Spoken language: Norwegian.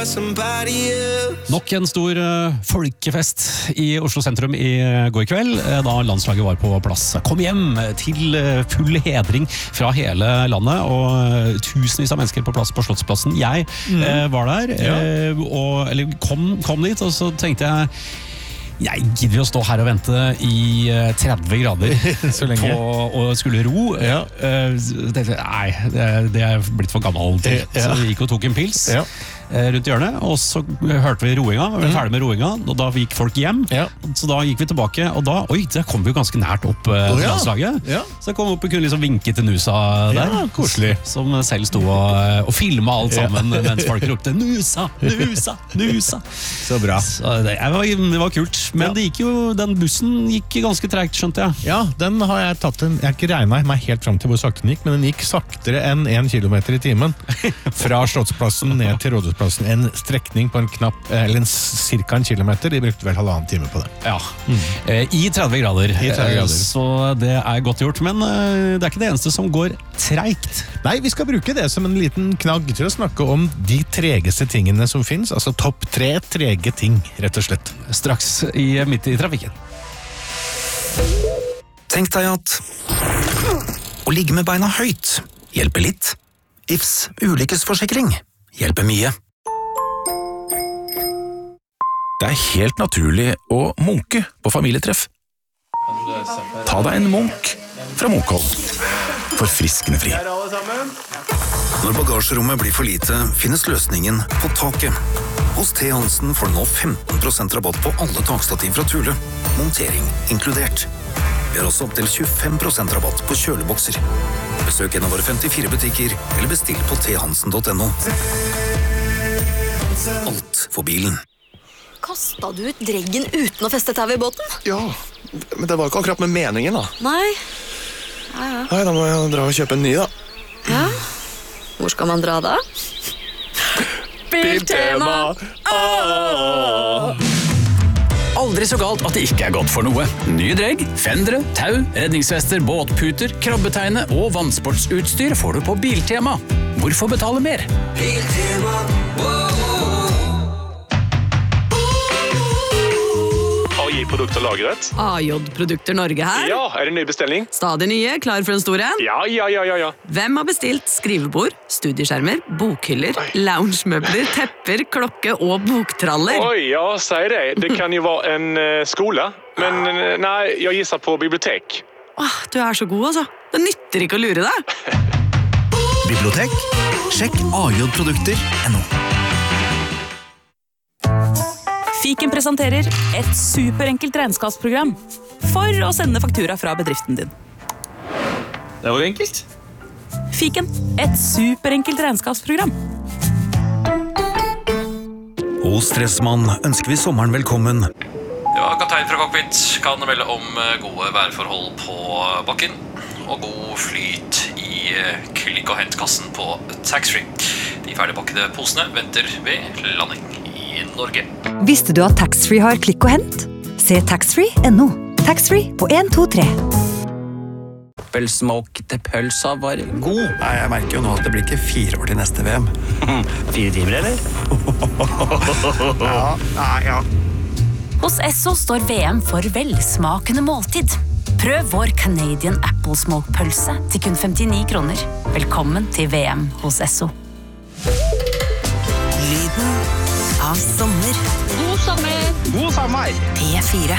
Nok en stor folkefest i Oslo sentrum i går kveld, da landslaget var på plass. Kom hjem til full hedring fra hele landet, og tusenvis av mennesker på plass på Slottsplassen. Jeg var der, eller kom dit, og så tenkte jeg gidder vi å stå her og vente i 30 grader så lenge på å skulle ro. Nei, det er blitt for gammel til. Så vi gikk og tok en pils rundt hjørnet, og så hørte vi roinga, vi var ferdig med roinga, og da gikk folk hjem, så da gikk vi tilbake, og da, der kom vi jo ganske nært opp til landslaget, så jeg kom opp og kunne liksom vinke til Nusa der, koselig, som selv stod og filmet alt sammen, mens folk ropte Nusa, Nusa, Nusa. Så bra. Så det var kult, men det gikk jo, den bussen gikk ganske tregt, skjønte jeg. Ja, den har jeg tatt, jeg har ikke regnet meg helt frem til hvor sakte den gikk, men den gikk saktere enn 1 kilometer i timen, fra Slottsplassen ned til Rådhusplassen. En strekning på en knapp, eller cirka 1 kilometer. De brukte vel 1,5 time på det. Ja, i 30 grader. Så det er godt gjort, men det er ikke det eneste som går treigt. Nei, vi skal bruke det som en liten knagg til å snakke om de tregeste tingene som finnes, altså topp 3 trege ting, rett og slett. Straks midt i trafikken. Tenk deg at å ligge med beina høyt hjelper litt. Ifs ulykkesforsikring hjelper mye. Det er helt naturlig å munke på familietreff. Ta deg en munk fra Munkholm. Forfriskende fri. Når bagasjerommet blir for lite, finnes løsningen på taket. Hos T. Hansen får du nå 15% rabatt på alle takstativ fra Thule. Montering inkludert. Vi har også opp til 25% rabatt på kjølebokser. Besøk en av våre 54 butikker, eller bestill på thansen.no. Alt for bilen. Kastet du ut dreggen uten å feste tau i båten? Ja, men det var jo ikke akkurat med meningen da. Nei. Nei, da må jeg dra og kjøpe en ny da. Ja, hvor skal man dra da? Biltema! Aldri så galt at det ikke er godt for noe. Nye dregg, fendere, tau, redningsvester, båtputer, krabbeteine og vannsportsutstyr får du på Biltema. Hvorfor betale mer? Biltema, AJ-produkter lagret. AJ-produkter Norge her. Ja, er det ny bestilling? Stadig nye, klar for en stor en? Ja. Hvem har bestilt skrivebord, studieskjermer, bokhyller, loungemøbler, tepper, klokke og boktraller? Oi, ja, sier det. Det kan jo være en skole, men nei, jeg gisser på bibliotek. Du er så god, altså. Det nytter ikke å lure deg. Bibliotek? Sjekk AJ-produkter.no. Fiken presenterer et superenkelt regnskapsprogram for å sende faktura fra bedriften din. Det var enkelt. Fiken, et superenkelt regnskapsprogram. Hos Stressmann ønsker vi sommeren velkommen. Ja, kaptein fra cockpit kan melde om gode værforhold på bakken og god flyt i klikk- og hentkassen på taxfree. De ferdigpakkede posene venter ved landing i Norge. Visste du at taxfree har klikk og hent? Se taxfree.no. Taxfree på 1, 2, 3. Pølsmokte pølsa var god. Nei, jeg merker jo nå at det blir ikke 4 år til neste VM. 4 timer, eller? Ja. Hos Esso står VM for velsmakende måltid. Prøv vår Canadian Apple Smoke pølse til kun 59 kroner. Velkommen til VM hos Esso. Lyden av sommer. God sommer! God sommer! P4.